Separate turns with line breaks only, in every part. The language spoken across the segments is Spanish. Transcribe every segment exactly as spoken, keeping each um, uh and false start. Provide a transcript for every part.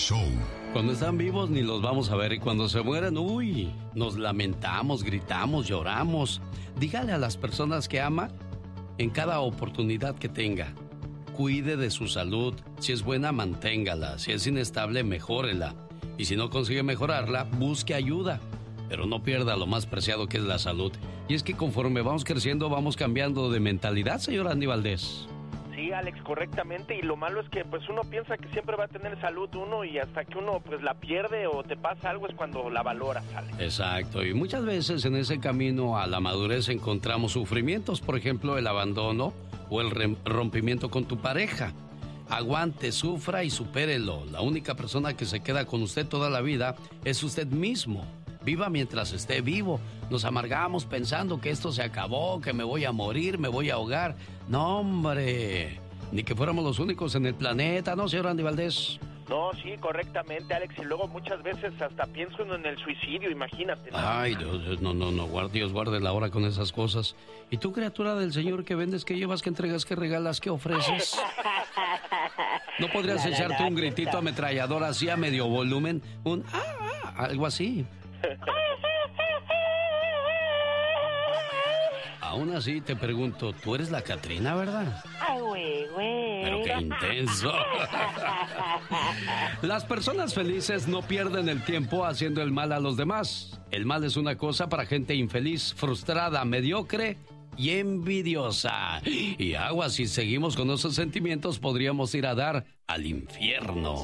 show.
Cuando están vivos ni los vamos a ver y cuando se mueren, uy, nos lamentamos, gritamos, lloramos. Dígale a las personas que ama en cada oportunidad que tenga. Cuide de su salud. Si es buena, manténgala. Si es inestable, mejórela. Y si no consigue mejorarla, busque ayuda. Pero no pierda lo más preciado que es la salud. Y es que conforme vamos creciendo, vamos cambiando de mentalidad, señor Andy Valdés.
Sí, Alex, correctamente. Y lo malo es que pues uno piensa que siempre va a tener salud uno y hasta que uno pues la pierde o te pasa algo es cuando la valoras, Alex.
Exacto. Y muchas veces en ese camino a la madurez encontramos sufrimientos. Por ejemplo, el abandono o el rompimiento con tu pareja. Aguante, sufra y supérelo. La única persona que se queda con usted toda la vida es usted mismo. Viva mientras esté vivo. Nos amargamos pensando que esto se acabó, que me voy a morir, me voy a ahogar. No, hombre. Ni que fuéramos los únicos en el planeta, ¿no, señor Andy Valdés?
No, sí, correctamente, Alex. Y luego muchas veces hasta pienso en el suicidio, imagínate, ¿no?
Ay, Dios, no, no, no, guarde, Dios guarde la hora con esas cosas. ¿Y tú, criatura del Señor, qué vendes, qué llevas, qué entregas, qué regalas, qué ofreces? ¿No podrías echarte un gritito ametrallador así a medio volumen? Un ah, ah, algo así. Aún así te pregunto, tú eres la Catrina, ¿verdad?
Ay, güey, güey.
Pero qué intenso. Las personas felices no pierden el tiempo haciendo el mal a los demás. El mal es una cosa para gente infeliz, frustrada, mediocre y envidiosa. Y agua, si seguimos con esos sentimientos, podríamos ir a dar al infierno.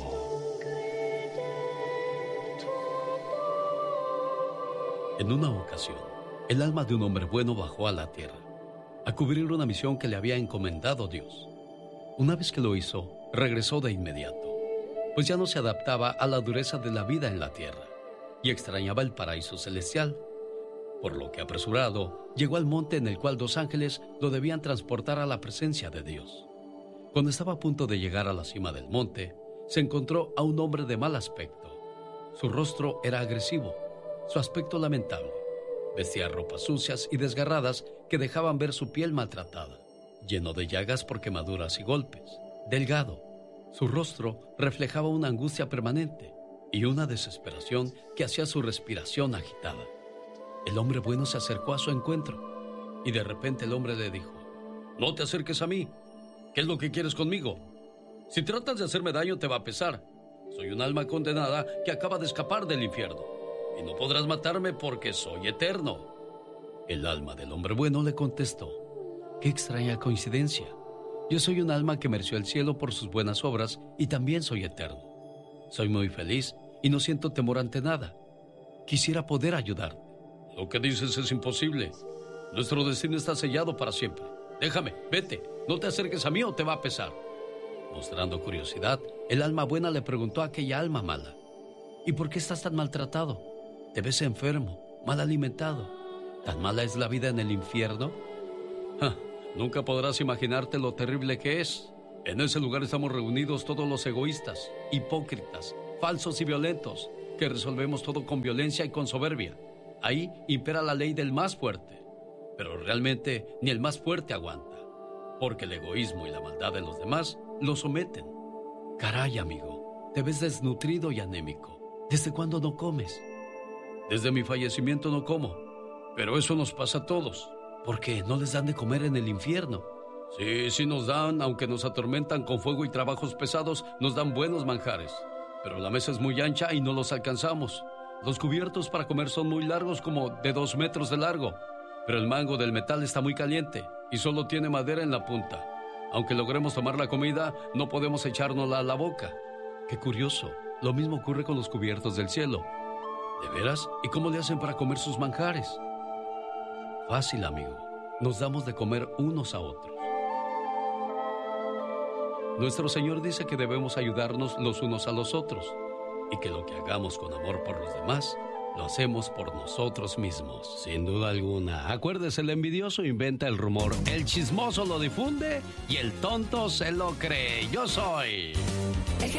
En una ocasión, el alma de un hombre bueno bajó a la tierra a cubrir una misión que le había encomendado Dios. Una vez que lo hizo, regresó de inmediato, pues ya no se adaptaba a la dureza de la vida en la tierra y extrañaba el paraíso celestial, por lo que apresurado llegó al monte en el cual dos ángeles lo debían transportar a la presencia de Dios. Cuando estaba a punto de llegar a la cima del monte, se encontró a un hombre de mal aspecto. Su rostro era agresivo, su aspecto lamentable. Vestía ropas sucias y desgarradas que dejaban ver su piel maltratada, lleno de llagas por quemaduras y golpes. Delgado, su rostro reflejaba una angustia permanente y una desesperación que hacía su respiración agitada. El hombre bueno se acercó a su encuentro y de repente el hombre le dijo: «No te acerques a mí. ¿Qué es lo que quieres conmigo? Si tratas de hacerme daño te va a pesar. Soy un alma condenada que acaba de escapar del infierno. Y no podrás matarme porque soy eterno». El alma del hombre bueno le contestó: «Qué extraña coincidencia. Yo soy un alma que mereció el cielo por sus buenas obras y también soy eterno. Soy muy feliz y no siento temor ante nada. Quisiera poder ayudarte». «Lo que dices es imposible. Nuestro destino está sellado para siempre. Déjame, vete. No te acerques a mí o te va a pesar». Mostrando curiosidad, el alma buena le preguntó a aquella alma mala: «¿Y por qué estás tan maltratado? Te ves enfermo, mal alimentado. ¿Tan mala es la vida en el infierno?». Ja, nunca podrás imaginarte lo terrible que es. En ese lugar estamos reunidos todos los egoístas, hipócritas, falsos y violentos, que resolvemos todo con violencia y con soberbia. Ahí impera la ley del más fuerte. Pero realmente ni el más fuerte aguanta, porque el egoísmo y la maldad de los demás lo someten. Caray, amigo, te ves desnutrido y anémico. ¿Desde cuándo no comes? Desde mi fallecimiento no como, pero eso nos pasa a todos. ¿Por qué? ¿No les dan de comer en el infierno? Sí, sí nos dan, aunque nos atormentan con fuego y trabajos pesados, nos dan buenos manjares. Pero la mesa es muy ancha y no los alcanzamos. Los cubiertos para comer son muy largos, como de dos metros de largo. Pero el mango del metal está muy caliente y solo tiene madera en la punta. Aunque logremos tomar la comida, no podemos echárnosla a la boca. Qué curioso, lo mismo ocurre con los cubiertos del cielo. ¿De veras? ¿Y cómo le hacen para comer sus manjares? Fácil, amigo. Nos damos de comer unos a otros. Nuestro Señor dice que debemos ayudarnos los unos a los otros y que lo que hagamos con amor por los demás, lo hacemos por nosotros mismos. Sin duda alguna. Acuérdese, el envidioso inventa el rumor, el chismoso lo difunde y el tonto se lo cree. Yo soy...